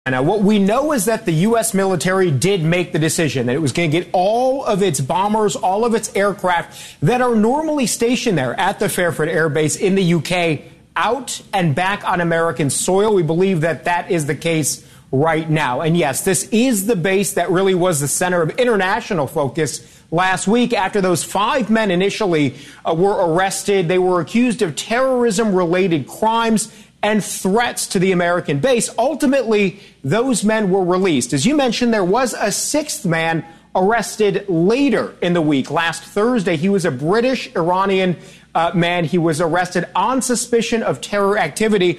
Now, what we know is that the U.S. military did make the decision that it was going to get all of its bombers, all of its aircraft that are normally stationed there at the Fairford Air Base in the U.K. out and back on American soil. We believe that that is the case right now. And yes, this is the base that really was the center of international focus last week after those 5 men initially were arrested. They were accused of terrorism-related crimes and threats to the American base. Ultimately, those men were released. As you mentioned, there was a 6th man arrested later in the week. Last Thursday, he was a British-Iranian man. He was arrested on suspicion of terror activity.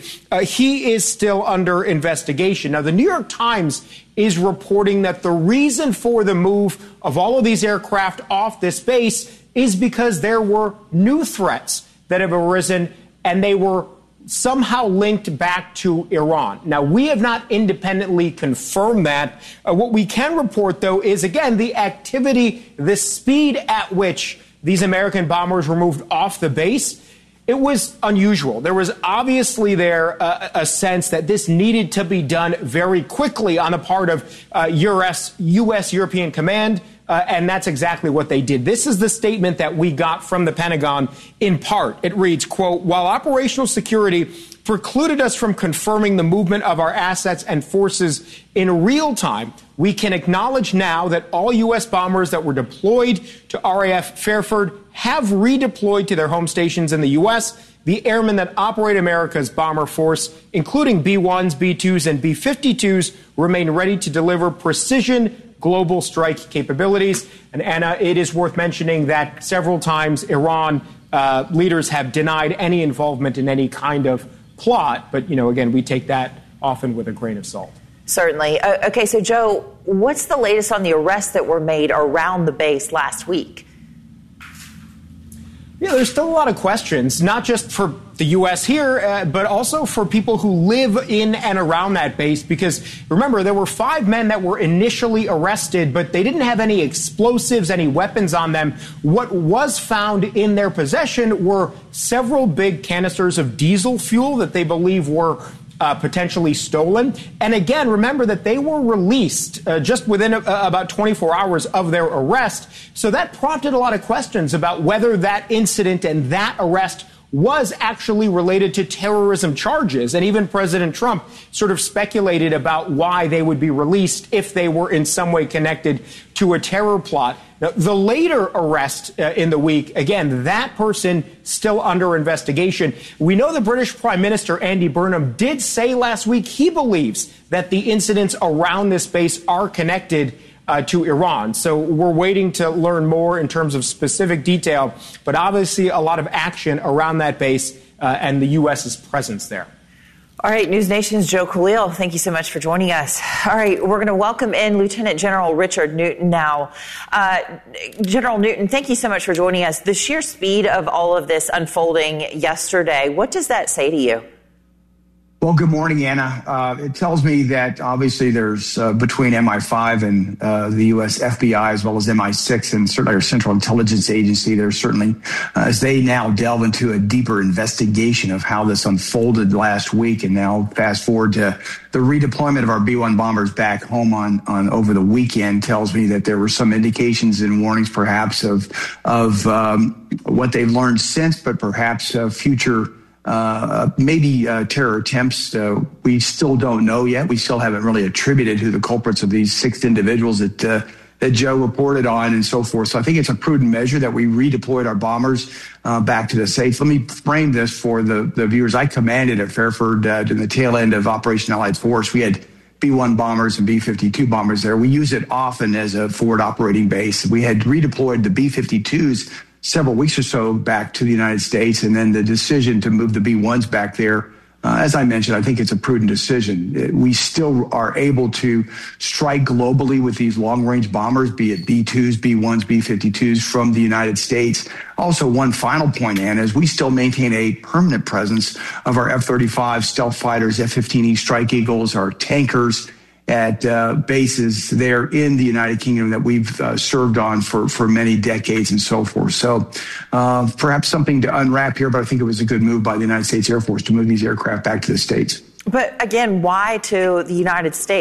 He is still under investigation. Now, the New York Times is reporting that the reason for the move of all of these aircraft off this base is because there were new threats that have arisen, and they were somehow linked back to Iran. Now, we have not independently confirmed that. What we can report, though, is, again, the activity, the speed at which these American bombers were moved off the base. It was unusual. There was obviously there a sense that this needed to be done very quickly on the part of U.S. European Command, and that's exactly what they did. This is the statement that we got from the Pentagon in part. It reads, quote, "While operational security precluded us from confirming the movement of our assets and forces in real time, we can acknowledge now that all U.S. bombers that were deployed to RAF Fairford have redeployed to their home stations in the U.S. The airmen that operate America's bomber force, including B-1s, B-2s, and B-52s, remain ready to deliver precision global strike capabilities." And Anna, it is worth mentioning that several times Iran leaders have denied any involvement in any kind of plot. But, you know, again, we take that often with a grain of salt. Certainly. Okay, so Joe, what's the latest on the arrests that were made around the base last week? Yeah, there's still a lot of questions, not just for the U.S. here, but also for people who live in and around that base. Because remember, there were 5 men that were initially arrested, but they didn't have any explosives, any weapons on them. What was found in their possession were several big canisters of diesel fuel that they believe were potentially stolen. And again, remember that they were released just within about 24 hours of their arrest. So that prompted a lot of questions about whether that incident and that arrest was actually related to terrorism charges. And even President Trump sort of speculated about why they would be released if they were in some way connected to a terror plot. Now, the later arrest in the week, again, that person still under investigation. We know the British Prime Minister, Andy Burnham, did say last week he believes that the incidents around this base are connected to Iran. So we're waiting to learn more in terms of specific detail, but obviously a lot of action around that base and the U.S.'s presence there. All right, News Nation's Joe Khalil, thank you so much for joining us. All right, we're going to welcome in Lieutenant General Richard Newton now. General Newton, thank you so much for joining us. The sheer speed of all of this unfolding yesterday, what does that say to you? Well, good morning, Anna. It tells me that obviously there's between MI5 and the U.S. FBI as well as MI6 and certainly our Central Intelligence Agency, there's certainly, as they now delve into a deeper investigation of how this unfolded last week, and now fast forward to the redeployment of our B-1 bombers back home on over the weekend, tells me that there were some indications and warnings perhaps of what they've learned since, but perhaps future maybe terror attempts. We still don't know yet. We still haven't really attributed who the culprits of these 6 individuals that Joe reported on and so forth. So I think it's a prudent measure that we redeployed our bombers back to the States. Let me frame this for the viewers. I commanded at Fairford in the tail end of Operation Allied Force. We had B-1 bombers and B-52 bombers there. We use it often as a forward operating base. We had redeployed the B-52s several weeks or so back to the United States, and then the decision to move the B-1s back there, as I mentioned, I think it's a prudent decision. We still are able to strike globally with these long-range bombers, be it B-2s, B-1s, B-52s from the United States. Also, one final point, Anna, is we still maintain a permanent presence of our F-35 stealth fighters, F-15E Strike Eagles, our tankers, at bases there in the United Kingdom that we've served on for many decades and so forth. So perhaps something to unwrap here, but I think it was a good move by the United States Air Force to move these aircraft back to the States. But again, why to the United States?